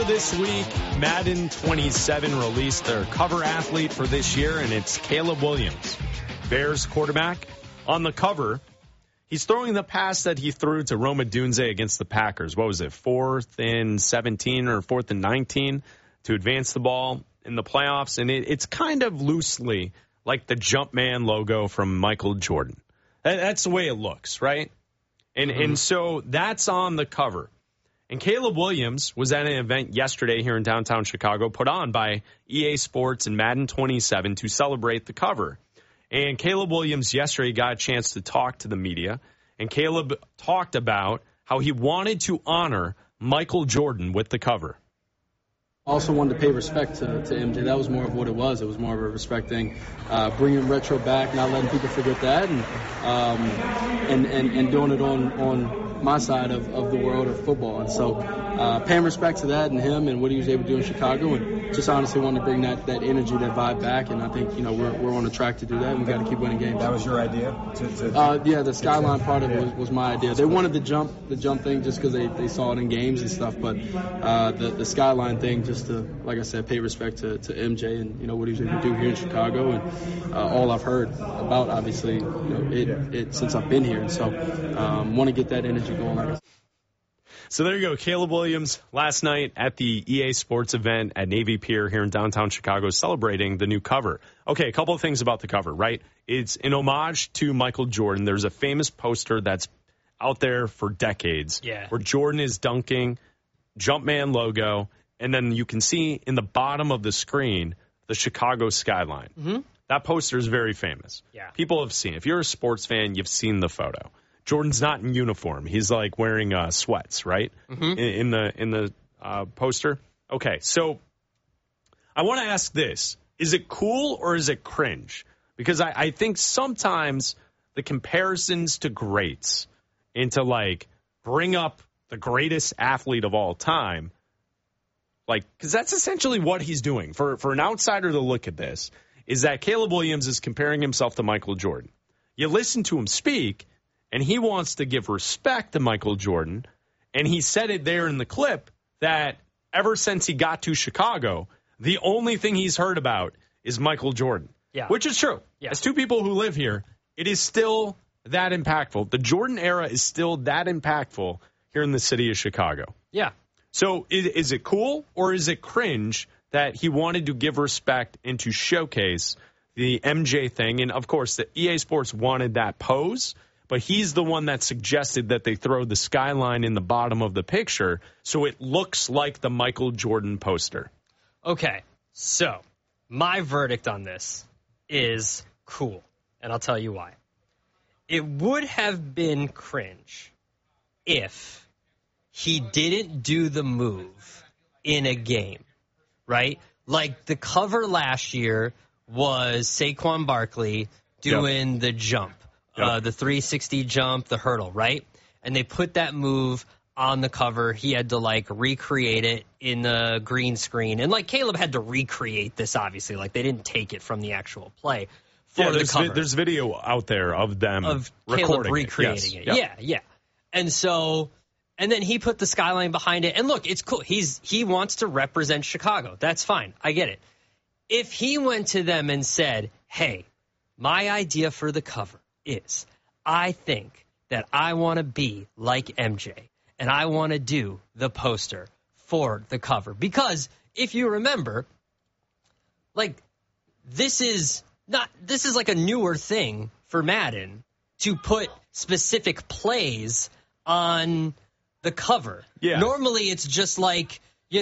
Earlier this week, Madden 27 released their cover athlete for this year, and it's Caleb Williams, Bears quarterback. On the cover, he's throwing the pass that he threw to Rome Odunze against the Packers. What was it, 4th and 17 or 4th and 19 to advance the ball in the playoffs? And it's kind of loosely like the Jumpman logo from Michael Jordan. That's the way it looks, right? And so that's on the cover. And Caleb Williams was at an event yesterday here in downtown Chicago put on by EA Sports and Madden 27 to celebrate the cover. And Caleb Williams yesterday got a chance to talk to the media. And Caleb talked about how he wanted to honor Michael Jordan with the cover. I also wanted to pay respect to MJ. That was more of what it was. It was more of a respect thing, bringing retro back, not letting people forget that, and doing it on my side of the world of football. And so paying respect to that and him and what he was able to do in Chicago, and just honestly wanted to bring that energy, that vibe back. And I think we're on a track to do that, and we got to keep winning games. That was your idea? Yeah, the skyline part of it was my idea. They wanted the jump thing just because they saw it in games and stuff, but the skyline thing just to, like I said, pay respect to MJ and what he was able to do here in Chicago, and all I've heard about, obviously, it since I've been here. And so want to get that energy going. Like I said. So there you go. Caleb Williams last night at the EA Sports event at Navy Pier here in downtown Chicago celebrating the new cover. Okay, a couple of things about the cover, right? It's an homage to Michael Jordan. There's a famous poster that's out there for decades where Jordan is dunking, Jumpman logo, and then you can see in the bottom of the screen the Chicago skyline. Mm-hmm. That poster is very famous. Yeah. People have seen it. If you're a sports fan, you've seen the photo. Jordan's not in uniform. He's like wearing sweats, right? Mm-hmm. In the poster. Okay, so I want to ask this. Is it cool or is it cringe? Because I think sometimes the comparisons to greats and to like bring up the greatest athlete of all time, like, because that's essentially what he's doing. For an outsider to look at this, is that Caleb Williams is comparing himself to Michael Jordan. You listen to him speak, and he wants to give respect to Michael Jordan, and he said it there in the clip that ever since he got to Chicago, the only thing he's heard about is Michael Jordan, which is true. Yeah. As two people who live here, it is still that impactful. The Jordan era is still that impactful here in the city of Chicago. Yeah. So is it cool or is it cringe that he wanted to give respect and to showcase the MJ thing? And, of course, the EA Sports wanted that pose, but he's the one that suggested that they throw the skyline in the bottom of the picture so it looks like the Michael Jordan poster. Okay, so my verdict on this is cool, and I'll tell you why. It would have been cringe if he didn't do the move in a game, right? Like the cover last year was Saquon Barkley doing the jump, the 360 jump, the hurdle, right? And they put that move on the cover. He had to like recreate it in the green screen. And like Caleb had to recreate this, obviously. Like they didn't take it from the actual play for the cover. There's video out there of them Caleb recreating it. Yep. Yeah. And so... And then he put the skyline behind it. And look, it's cool. He wants to represent Chicago. That's fine. I get it. If he went to them and said, hey, my idea for the cover is I think that I want to be like MJ and I want to do the poster for the cover. Because if you remember, like this is like a newer thing for Madden to put specific plays on the cover. Yeah. Normally it's just like,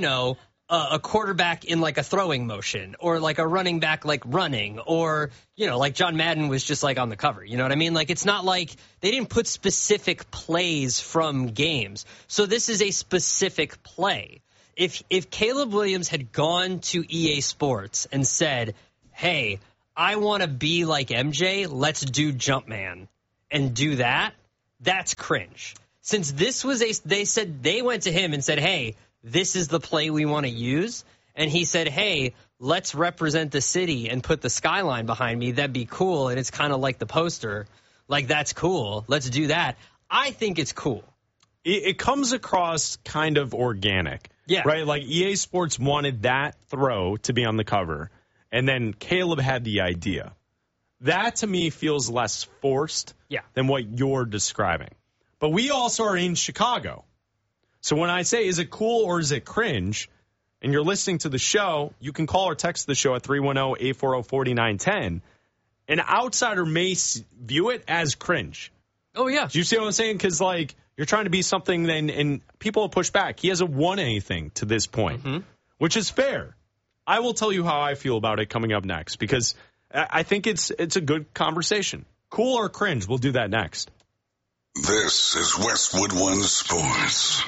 a quarterback in like a throwing motion or like a running back like running or, like John Madden was just like on the cover. You know what I mean? Like it's not like they didn't put specific plays from games. So this is a specific play. If Caleb Williams had gone to EA Sports and said, hey, I want to be like MJ, let's do Jumpman and do that, that's cringe. Since this was they went to him and said, hey, this is the play we want to use. And he said, hey, let's represent the city and put the skyline behind me. That'd be cool. And it's kind of like the poster. Like, that's cool. Let's do that. I think it's cool. It comes across kind of organic. Yeah. Right? Like EA Sports wanted that throw to be on the cover, and then Caleb had the idea. That to me feels less forced than what you're describing. But we also are in Chicago. So when I say, is it cool or is it cringe, and you're listening to the show, you can call or text the show at 310-840-4910. An outsider may view it as cringe. Oh, yeah. Do you see what I'm saying? Because, like, you're trying to be something, and people have pushed back. He hasn't won anything to this point, which is fair. I will tell you how I feel about it coming up next, because I think it's a good conversation. Cool or cringe? We'll do that next. This is Westwood One Sports.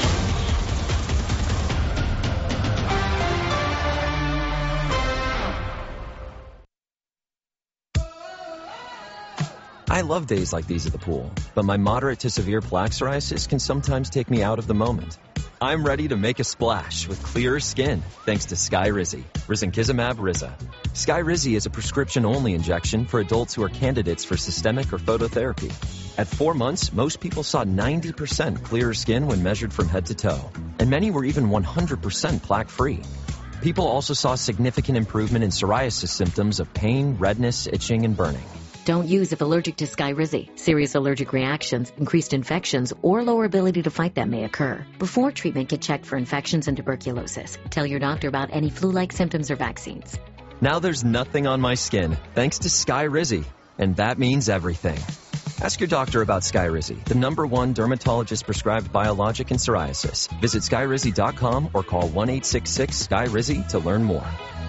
I love days like these at the pool, but my moderate to severe plaque psoriasis can sometimes take me out of the moment. I'm ready to make a splash with clearer skin thanks to Skyrizi, risankizumab Riza. Skyrizi is a prescription-only injection for adults who are candidates for systemic or phototherapy. At 4 months, most people saw 90% clearer skin when measured from head to toe, and many were even 100% plaque-free. People also saw significant improvement in psoriasis symptoms of pain, redness, itching, and burning. Don't use if allergic to Skyrizi. Serious allergic reactions, increased infections, or lower ability to fight them may occur. Before treatment, get checked for infections and tuberculosis. Tell your doctor about any flu-like symptoms or vaccines. Now there's nothing on my skin thanks to Skyrizi, and that means everything. Ask your doctor about Skyrizi, the #1 dermatologist-prescribed biologic in psoriasis. Visit Skyrizi.com or call 1-866-SKYRIZI to learn more.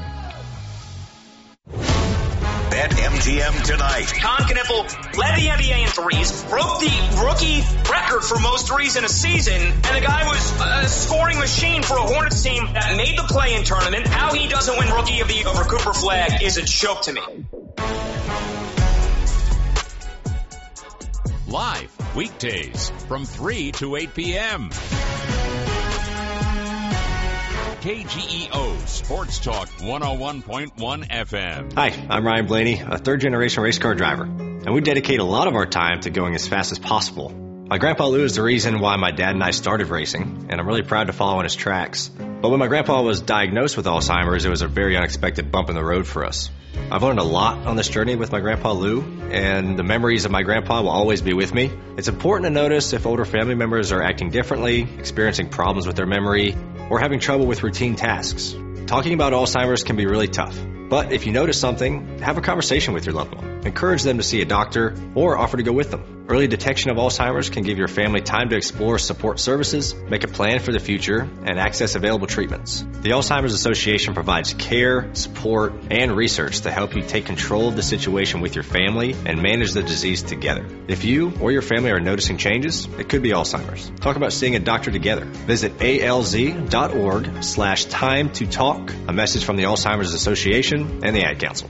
Bet MGM tonight. Con Kniffel led the NBA in threes, broke the rookie record for most threes in a season, and the guy was a scoring machine for a Hornets team that made the play-in tournament. How he doesn't win Rookie of the Year over Cooper Flagg is a joke to me. Live weekdays from 3 to 8 p.m. KGEO Sports Talk 101.1 FM. Hi, I'm Ryan Blaney, a third-generation race car driver, and we dedicate a lot of our time to going as fast as possible. My grandpa Lou is the reason why my dad and I started racing, and I'm really proud to follow in his tracks. But when my grandpa was diagnosed with Alzheimer's, it was a very unexpected bump in the road for us. I've learned a lot on this journey with my grandpa Lou, and the memories of my grandpa will always be with me. It's important to notice if older family members are acting differently, experiencing problems with their memory, or having trouble with routine tasks. Talking about Alzheimer's can be really tough, but if you notice something, have a conversation with your loved one. Encourage them to see a doctor or offer to go with them. Early detection of Alzheimer's can give your family time to explore support services, make a plan for the future, and access available treatments. The Alzheimer's Association provides care, support, and research to help you take control of the situation with your family and manage the disease together. If you or your family are noticing changes, it could be Alzheimer's. Talk about seeing a doctor together. Visit alz.org/time to talk. A message from the Alzheimer's Association and the Ad Council.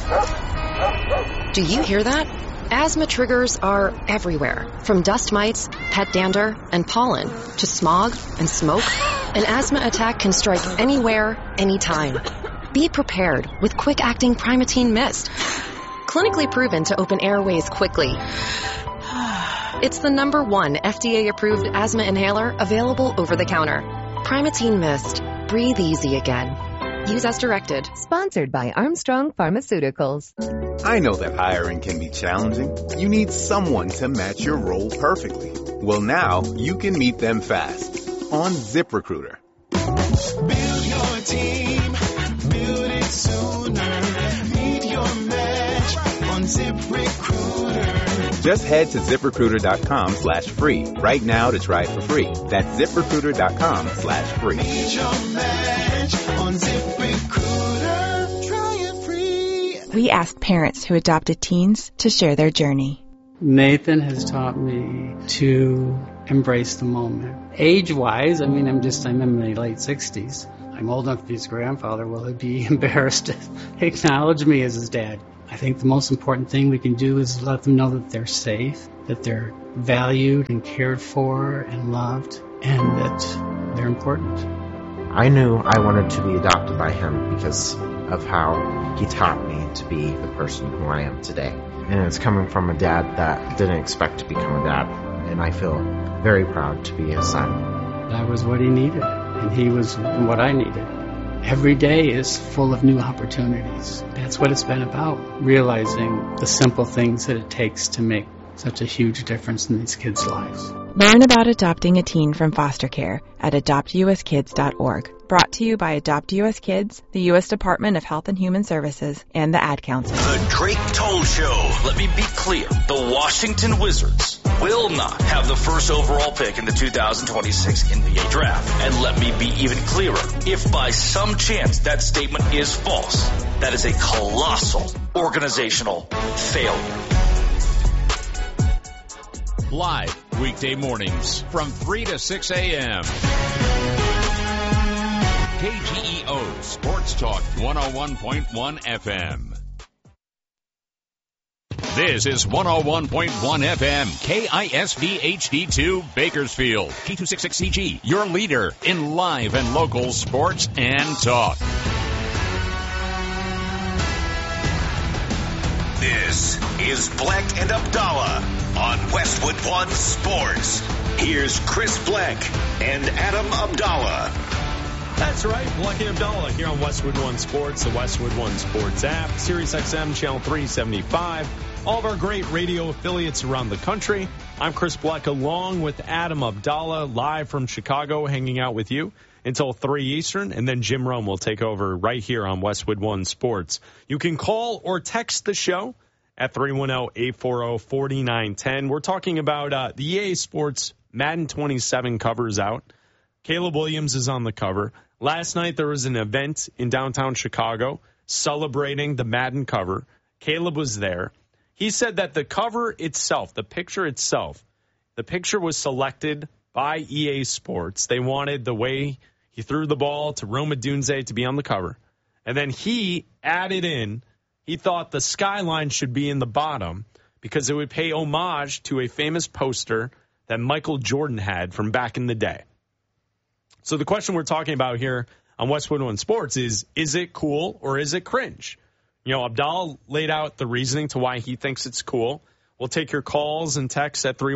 Do you hear that? Asthma triggers are everywhere, from dust mites, pet dander, and pollen, to smog and smoke. An asthma attack can strike anywhere, anytime. Be prepared with quick-acting Primatene Mist. Clinically proven to open airways quickly. It's the #1 FDA-approved asthma inhaler available over the counter. Primatene Mist. Breathe easy again. Use as directed. Sponsored by Armstrong Pharmaceuticals. I know that hiring can be challenging. You need someone to match your role perfectly. Well, now you can meet them fast on ZipRecruiter. Build your team. Build it sooner. Meet your match on ZipRecruiter. Just head to ZipRecruiter.com/free right now to try it for free. That's ZipRecruiter.com/free. Meet your match on ZipRecruiter. Try it free. We ask parents who adopted teens to share their journey. Nathan has taught me to embrace the moment. Age-wise, I'm in my late 60s. I'm old enough to be his grandfather. Will he be embarrassed to acknowledge me as his dad? I think the most important thing we can do is let them know that they're safe, that they're valued and cared for and loved, and that they're important. I knew I wanted to be adopted by him because of how he taught me to be the person who I am today. And it's coming from a dad that didn't expect to become a dad, and I feel very proud to be his son. That was what he needed. and he was what I needed. Every day is full of new opportunities. That's what it's been about, realizing the simple things that it takes to make such a huge difference in these kids' lives. Learn about adopting a teen from foster care at adoptuskids.org. Brought to you by Adopt US Kids, the U.S. Department of Health and Human Services, and the Ad Council. The Drake Toll Show. Let me be clear. The Washington Wizards will not have the first overall pick in the 2026 NBA Draft. And let me be even clearer. If by some chance that statement is false, that is a colossal organizational failure. Live weekday mornings from 3 to 6 a.m. KGEO Sports Talk 101.1 FM. This is 101.1 FM KISV HD2 Bakersfield. K266CG, your leader in live and local sports and talk. This is Black and Abdallah on Westwood One Sports. Here's Chris Black and Adam Abdallah. That's right, Black and Abdallah here on Westwood One Sports, the Westwood One Sports app, Sirius XM Channel 375, all of our great radio affiliates around the country. I'm Chris Black along with Adam Abdallah, live from Chicago, hanging out with you until 3 Eastern, and then Jim Rome will take over right here on Westwood One Sports. You can call or text the show at 310-840-4910. We're talking about the EA Sports Madden 27 covers out. Caleb Williams is on the cover. Last night there was an event in downtown Chicago celebrating the Madden cover. Caleb was there. He said that the cover itself, the picture itself, the picture was selected by EA Sports. They wanted the way he threw the ball to Rome Odunze to be on the cover. And then he added in, he thought the skyline should be in the bottom because it would pay homage to a famous poster that Michael Jordan had from back in the day. So the question we're talking about here on Westwood One Sports is it cool or is it cringe? You know, Abdallah laid out the reasoning to why he thinks it's cool. We'll take your calls and texts at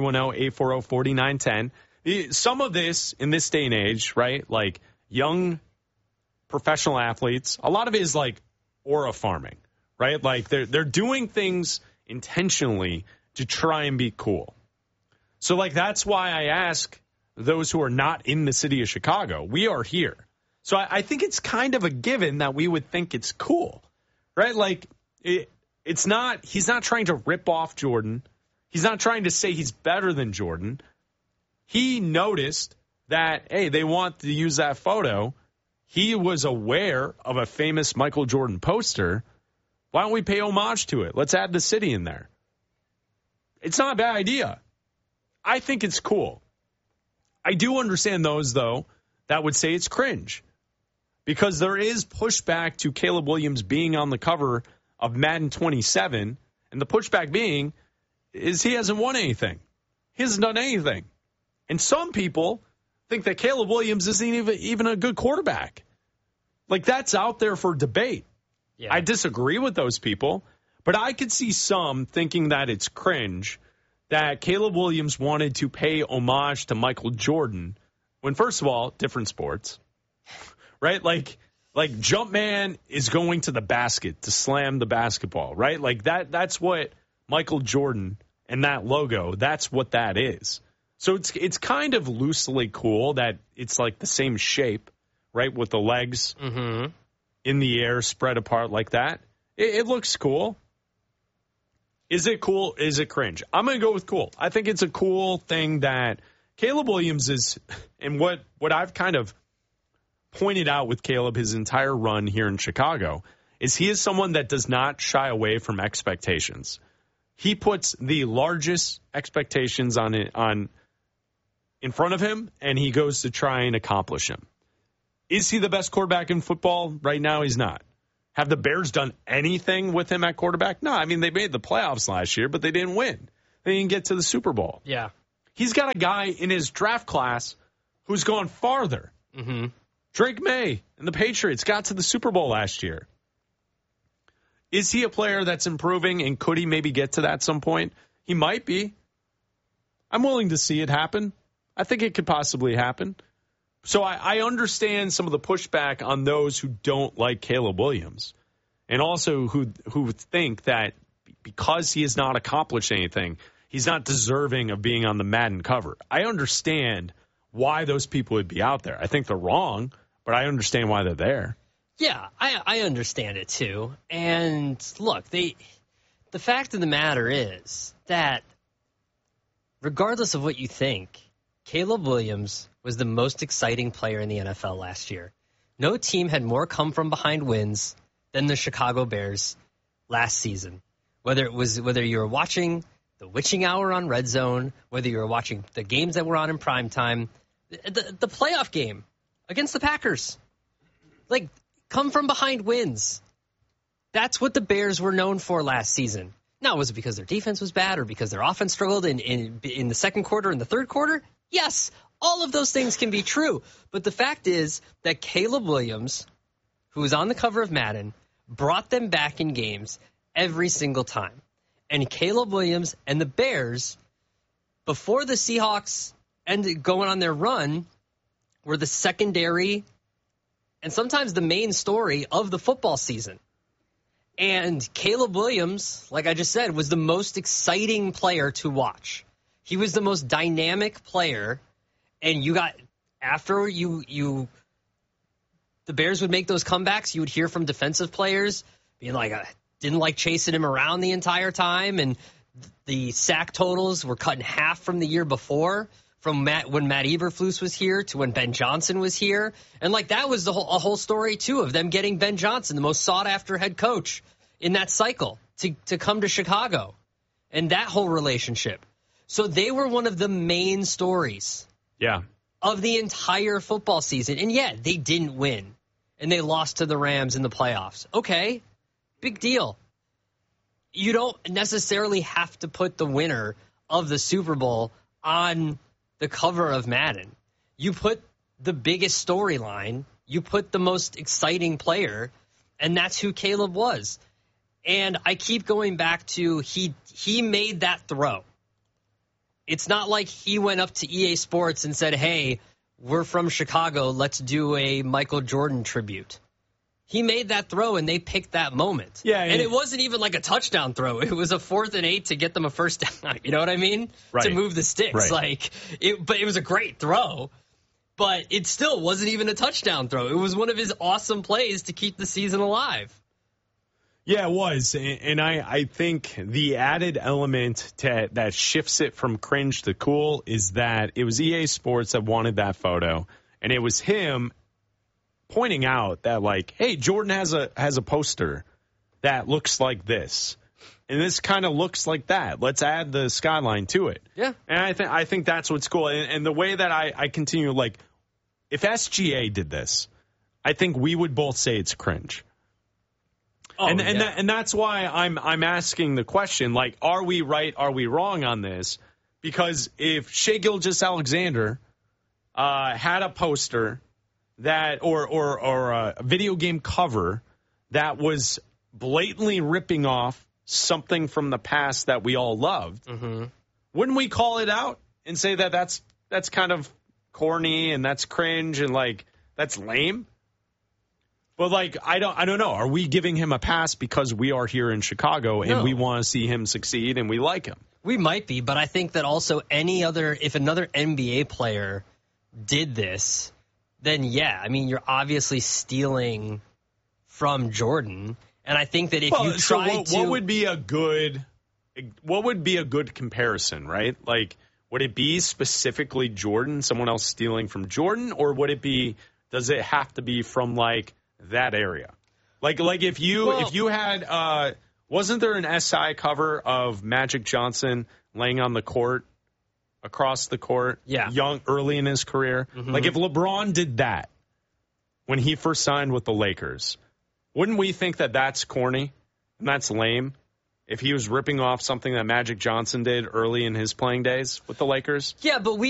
310-840-4910. Some of this, in this day and age, right, like young professional athletes, a lot of it is like aura farming, right? Like they're doing things intentionally to try and be cool. So, like, that's why I ask those who are not in the city of Chicago. We are here. So I think it's kind of a given that we would think it's cool, right? Like, it's not, he's not trying to rip off Jordan. He's not trying to say he's better than Jordan. He noticed that, hey, they want to use that photo. He was aware of a famous Michael Jordan poster. Why don't we pay homage to it? Let's add the city in there. It's not a bad idea. I think it's cool. I do understand those, though, that would say it's cringe because there is pushback to Caleb Williams being on the cover of Madden 27, and the pushback being is he hasn't won anything. He hasn't done anything. And some people think that Caleb Williams isn't even a good quarterback. Like, that's out there for debate. Yeah. I disagree with those people, but I could see some thinking that it's cringe that Caleb Williams wanted to pay homage to Michael Jordan when, first of all, different sports, right? Like Jumpman is going to the basket to slam the basketball, right? Like that's what Michael Jordan and that logo, that's what that is. So it's kind of loosely cool that it's like the same shape, right? With the legs in the air spread apart like that. It looks cool. Is it cool? Is it cringe? I'm going to go with cool. I think it's a cool thing that Caleb Williams is, and what I've kind of pointed out with Caleb his entire run here in Chicago, is he is someone that does not shy away from expectations. He puts the largest expectations on in front of him, and he goes to try and accomplish them. Is he the best quarterback in football? Right now, he's not. Have the Bears done anything with him at quarterback? No, I mean, they made the playoffs last year, but they didn't win. They didn't get to the Super Bowl. Yeah. He's got a guy in his draft class who's gone farther. Drake May and the Patriots got to the Super Bowl last year. Is he a player that's improving, and could he maybe get to that at some point? He might be. I'm willing to see it happen. I think it could possibly happen. So I understand some of the pushback on those who don't like Caleb Williams, and also who think that because he has not accomplished anything, he's not deserving of being on the Madden cover. I understand why those people would be out there. I think they're wrong, but I understand why they're there. Yeah, I understand it too. And look, the fact of the matter is that regardless of what you think, Caleb Williams was the most exciting player in the NFL last year. No team had more come-from-behind wins than the Chicago Bears last season. Whether you were watching the witching hour on Red Zone, whether you were watching the games that were on in primetime, the playoff game against the Packers. Like, come-from-behind wins. That's what the Bears were known for last season. Now, was it because their defense was bad or because their offense struggled in the second quarter and the third quarter? Yes, all of those things can be true. But the fact is that Caleb Williams, who was on the cover of Madden, brought them back in games every single time. And Caleb Williams and the Bears, before the Seahawks ended going on their run, were the secondary and sometimes the main story of the football season. And Caleb Williams, like I just said, was the most exciting player to watch. He was the most dynamic player, and the Bears would make those comebacks, you would hear from defensive players being like, didn't like chasing him around the entire time, and the sack totals were cut in half from the year before, from when Matt Eberflus was here to when Ben Johnson was here. And like that was a whole story, too, of them getting Ben Johnson, the most sought-after head coach in that cycle, to come to Chicago, and that whole relationship. So they were one of the main stories of the entire football season. And yet they didn't win, and they lost to the Rams in the playoffs. Okay, big deal. You don't necessarily have to put the winner of the Super Bowl on the cover of Madden. You put the biggest storyline, you put the most exciting player, and that's who Caleb was. And I keep going back to he made that throw. It's not like he went up to EA Sports and said, hey, we're from Chicago, let's do a Michael Jordan tribute. He made that throw, and they picked that moment. Yeah, and it wasn't even like a touchdown throw. It was a 4th and 8 to get them a first down. You know what I mean? Right. To move the sticks. Right. But it was a great throw. But it still wasn't even a touchdown throw. It was one of his awesome plays to keep the season alive. Yeah, it was. And I think the added element that shifts it from cringe to cool is that it was EA Sports that wanted that photo. And it was him pointing out that, like, hey, Jordan has a poster that looks like this, and this kind of looks like that. Let's add the skyline to it. Yeah, and I think that's what's cool. And the way that I continue, like, if SGA did this, I think we would both say it's cringe. Oh, and that's why I'm asking the question, like, are we right? Are we wrong on this? Because if Shai Gilgeous-Alexander had a poster that or a video game cover that was blatantly ripping off something from the past that we all loved, wouldn't we call it out and say that that's kind of corny and that's cringe and like that's lame? But like I don't know. Are we giving him a pass because we are here in Chicago and we want to see him succeed and we like him? We might be, but I think that also if another NBA player did this, then yeah, I mean, you're obviously stealing from Jordan. And I think that if you try to... What would be a good comparison, right? Like, would it be specifically Jordan, someone else stealing from Jordan? Or does it have to be from, like, that area? Like if you had... wasn't there an SI cover of Magic Johnson laying on the court, across the court, early in his career? Like if LeBron did that when he first signed with the Lakers, wouldn't we think that that's corny and that's lame if he was ripping off something that Magic Johnson did early in his playing days with the Lakers? Yeah, but